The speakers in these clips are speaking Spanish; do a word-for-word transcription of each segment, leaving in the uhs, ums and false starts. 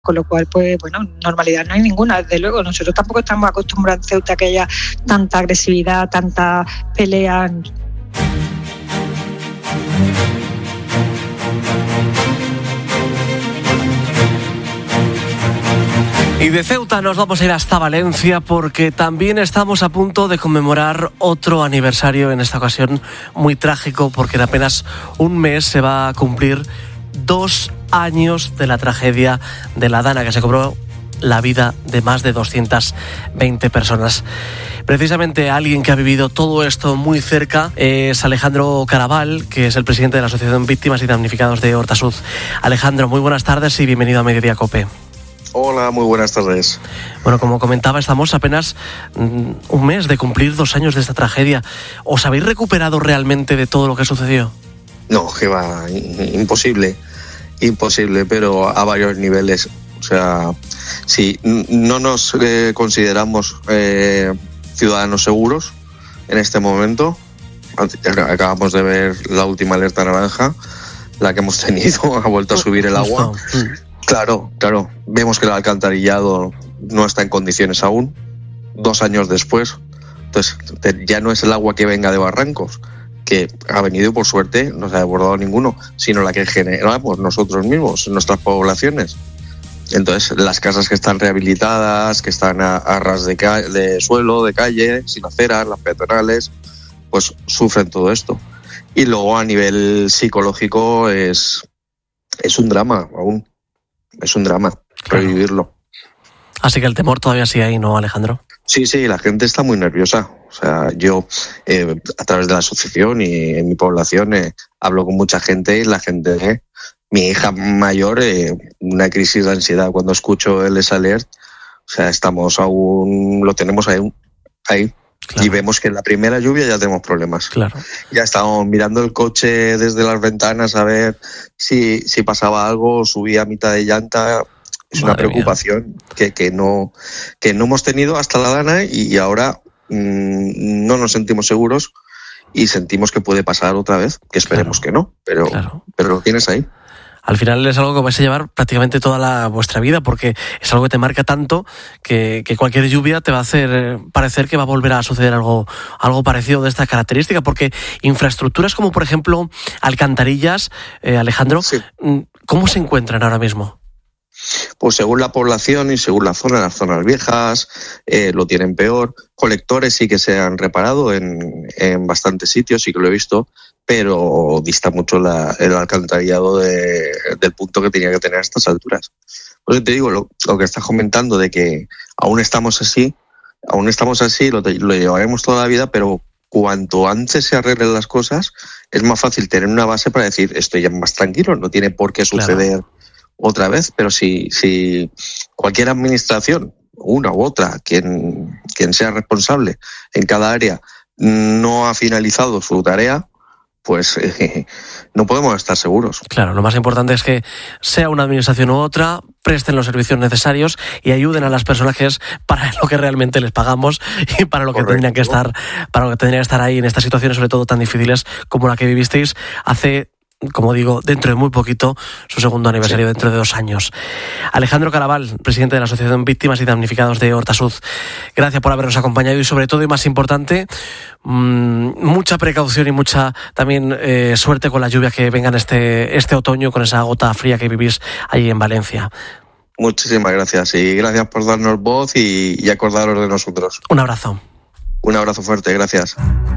con lo cual, pues bueno, normalidad no hay ninguna, desde luego. Nosotros tampoco estamos acostumbrados en Ceuta a que haya tanta agresividad, tanta pelea. Y de Ceuta nos vamos a ir hasta Valencia porque también estamos a punto de conmemorar otro aniversario, en esta ocasión muy trágico, porque en apenas un mes se va a cumplir dos años de la tragedia de la Dana, que se cobró la vida de más de doscientas veinte personas. Precisamente alguien que ha vivido todo esto muy cerca es Alejandro Caraval, que es el presidente de la Asociación Víctimas y Damnificados de Hortasud. Alejandro, muy buenas tardes y bienvenido a Mediodía Cope. Hola, muy buenas tardes. Bueno, como comentaba, estamos apenas mm, un mes de cumplir dos años de esta tragedia. ¿Os habéis recuperado realmente de todo lo que sucedió? No, que va, imposible, imposible, pero a varios niveles. O sea, si no nos eh, consideramos eh, ciudadanos seguros en este momento, acabamos de ver la última alerta naranja, la que hemos tenido, ha vuelto a subir el agua. Claro, claro, vemos que el alcantarillado no está en condiciones aún, dos años después. Entonces, ya no es el agua que venga de barrancos, que ha venido y por suerte no se ha desbordado ninguno, sino la que generamos nosotros mismos, nuestras poblaciones. Entonces, las casas que están rehabilitadas, que están a, a ras de, ca- de suelo, de calle, sin aceras, las peatonales, pues sufren todo esto. Y luego a nivel psicológico es, es un drama aún. Es un drama Claro. revivirlo. Así que el temor todavía sigue ahí, ¿no, Alejandro? Sí, sí, la gente está muy nerviosa. O sea, yo eh, a través de la asociación y en mi población eh, hablo con mucha gente y la gente, eh, mi hija mayor, eh, una crisis de ansiedad cuando escucho el S-Alert. O sea, estamos aún, lo tenemos ahí, ahí. Claro. Y vemos que en la primera lluvia ya tenemos problemas. Claro. Ya estamos mirando el coche desde las ventanas a ver si, si pasaba algo, subía a mitad de llanta. Es una Madre preocupación que, que, no, que no hemos tenido hasta la Dana y, y ahora mmm, no nos sentimos seguros y sentimos que puede pasar otra vez, que esperemos Claro. que no, pero, Claro. pero lo tienes ahí. Al final es algo que vais a llevar prácticamente toda la, vuestra vida, porque es algo que te marca tanto que, que cualquier lluvia te va a hacer eh, parecer que va a volver a suceder algo, algo parecido de esta característica, porque infraestructuras como, por ejemplo, alcantarillas, eh, Alejandro, Sí. ¿cómo se encuentran ahora mismo? Pues según la población y según la zona, las zonas viejas eh, lo tienen peor. Colectores sí que se han reparado en, en bastantes sitios, sí que lo he visto, pero dista mucho la, el alcantarillado de, del punto que tenía que tener a estas alturas. Por eso te digo, lo, lo que estás comentando de que aún estamos así, aún estamos así, lo, lo llevaremos toda la vida, pero cuanto antes se arreglen las cosas, es más fácil tener una base para decir, estoy ya más tranquilo, no tiene por qué suceder Claro. otra vez, pero si, si cualquier administración, una u otra, quien, quien sea responsable en cada área, no ha finalizado su tarea, pues eh, no podemos estar seguros. Claro, lo más importante es que sea una administración u otra, presten los servicios necesarios y ayuden a las personas, que es para lo que realmente les pagamos y para lo que Correcto. tendrían que estar, para lo que tendrían que estar ahí en estas situaciones, sobre todo tan difíciles como la que vivisteis hace, como digo, dentro de muy poquito, su segundo aniversario, sí. Dentro de dos años. Alejandro Caraval, presidente de la Asociación Víctimas y Damnificados de Hortasud, gracias por habernos acompañado y, sobre todo y más importante, mmm, mucha precaución y mucha también eh, suerte con las lluvias que vengan este, este otoño, con esa gota fría que vivís allí en Valencia. Muchísimas gracias y gracias por darnos voz y, y acordaros de nosotros. Un abrazo. Un abrazo fuerte, gracias.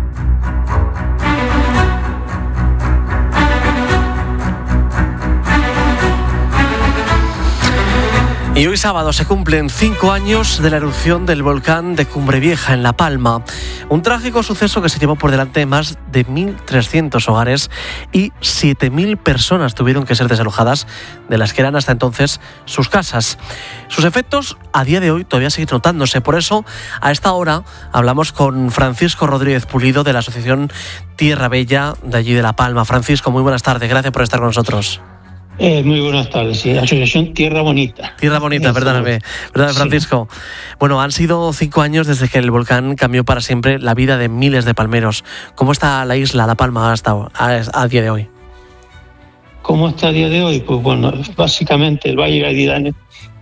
Y hoy sábado se cumplen cinco años de la erupción del volcán de Cumbre Vieja en La Palma. Un trágico suceso que se llevó por delante más de mil trescientos hogares y siete mil personas tuvieron que ser desalojadas de las que eran hasta entonces sus casas. Sus efectos a día de hoy todavía siguen notándose. Por eso, a esta hora hablamos con Francisco Rodríguez Pulido de la Asociación Tierra Bella de allí de La Palma. Francisco, muy buenas tardes. Gracias por estar con nosotros. Eh, muy buenas tardes, sí. Asociación Tierra Bonita. Tierra Bonita, Eso. perdóname, perdóname Francisco. Sí. Bueno, han sido cinco años desde que el volcán cambió para siempre la vida de miles de palmeros. ¿Cómo está la isla, La Palma, hasta a, a día de hoy? ¿Cómo está a día de hoy? Pues bueno, básicamente el Valle Gadidane